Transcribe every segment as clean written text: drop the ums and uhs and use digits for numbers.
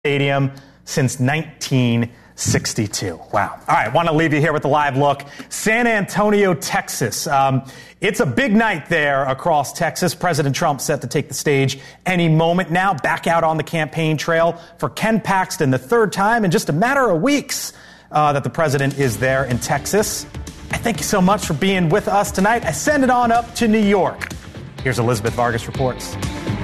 Stadium since 1962. Wow. All right, want to leave you here with a live look. San Antonio, Texas. It's a big night there across Texas. President Trump set to take the stage any moment now, back out on the campaign trail for Ken Paxton, the third time in just a matter of weeks that the president is there in Texas. I thank you so much for being with us tonight. I send it on up to New York. Here's Elizabeth Vargas reports.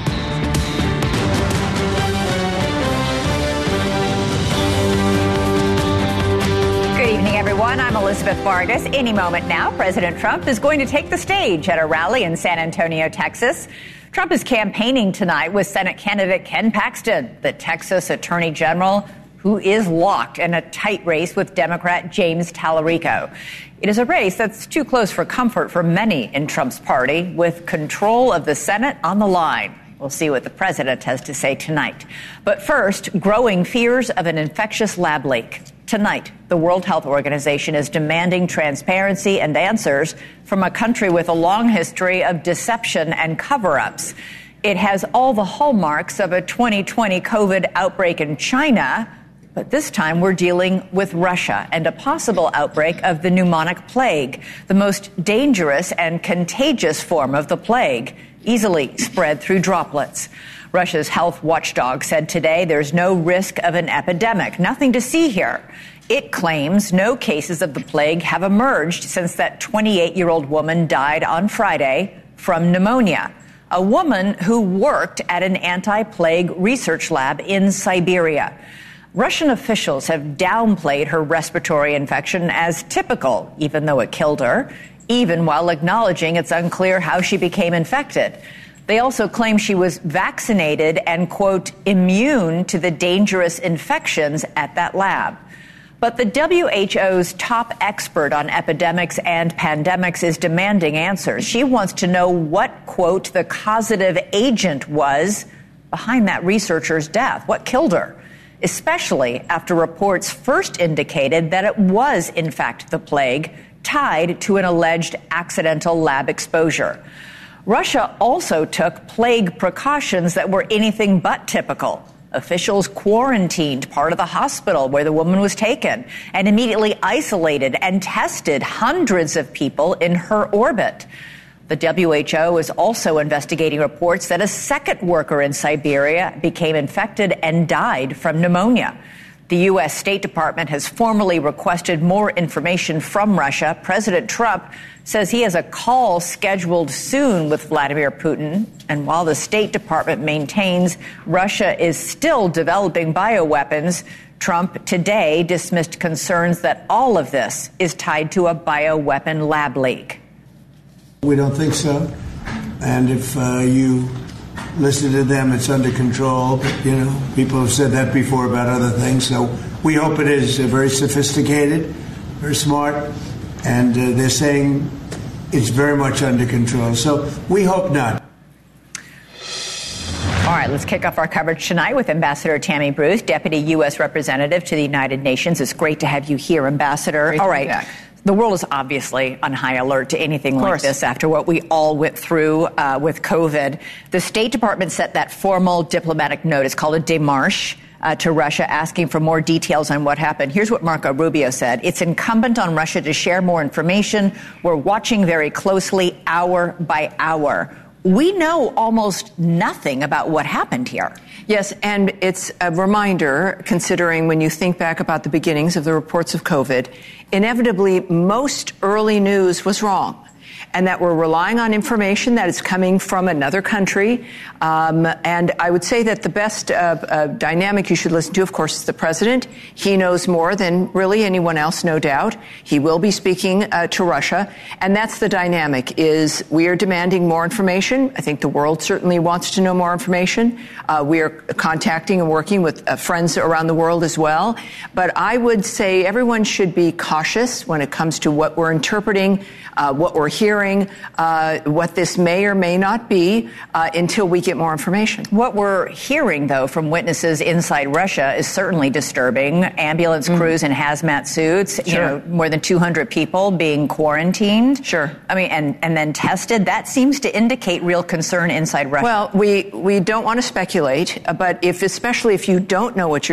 Good evening, everyone. I'm Elizabeth Vargas. Any moment now, President Trump is going to take the stage at a rally in San Antonio, Texas. Trump is campaigning tonight with Senate candidate Ken Paxton, the Texas Attorney General, who is locked in a tight race with Democrat James Tallarico. It is a race that's too close for comfort for many in Trump's party, with control of the Senate on the line. We'll see what the president has to say tonight. But first, growing fears of an infectious lab leak. Tonight, the World Health Organization is demanding transparency and answers from a country with a long history of deception and cover-ups. It has all the hallmarks of a 2020 COVID outbreak in China, but this time we're dealing with Russia and a possible outbreak of the pneumonic plague, the most dangerous and contagious form of the plague, easily spread through droplets. Russia's health watchdog said today there's no risk of an epidemic, nothing to see here. It claims no cases of the plague have emerged since that 28-year-old woman died on Friday from pneumonia, a woman who worked at an anti-plague research lab in Siberia. Russian officials have downplayed her respiratory infection as typical, even though it killed her, even while acknowledging it's unclear how she became infected. They also claim she was vaccinated and, quote, immune to the dangerous infections at that lab. But the WHO's top expert on epidemics and pandemics is demanding answers. She wants to know what, quote, the causative agent was behind that researcher's death, what killed her, especially after reports first indicated that it was, in fact, the plague tied to an alleged accidental lab exposure. Russia also took plague precautions that were anything but typical. Officials quarantined part of the hospital where the woman was taken and immediately isolated and tested hundreds of people in her orbit. The WHO is also investigating reports that a second worker in Siberia became infected and died from pneumonia. The U.S. State Department has formally requested more information from Russia. President Trump says he has a call scheduled soon with Vladimir Putin. And while the State Department maintains Russia is still developing bioweapons, Trump today dismissed concerns that all of this is tied to a bioweapon lab leak. We don't think so. And if you listen to them, it's under control. But, people have said that before about other things. So we hope it is very sophisticated, very smart. And they're saying it's very much under control. So we hope not. All right, let's kick off our coverage tonight with Ambassador Tammy Bruce, Deputy U.S. Representative to the United Nations. It's great to have you here, Ambassador. Great. All right. The world is obviously on high alert to anything like this after what we all went through with COVID. The State Department sent that formal diplomatic notice called a démarche to Russia asking for more details on what happened. Here's what Marco Rubio said. It's incumbent on Russia to share more information. We're watching very closely hour by hour. We know almost nothing about what happened here. Yes, and it's a reminder, considering when you think back about the beginnings of the reports of COVID, inevitably most early news was wrong. And that we're relying on information that is coming from another country. And I would say that the best dynamic you should listen to, of course, is the president. He knows more than really anyone else, no doubt. He will be speaking to Russia. And that's the dynamic, is we are demanding more information. I think the world certainly wants to know more information. We are contacting and working with friends around the world as well. But I would say everyone should be cautious when it comes to what we're interpreting, what we're hearing, what this may or may not be until we get more information. What we're hearing, though, from witnesses inside Russia is certainly disturbing. Ambulance crews in hazmat suits, Sure. More than 200 people being quarantined. Sure. I mean, and then tested. That seems to indicate real concern inside Russia. Well, we don't want to speculate, but especially if you don't know what you're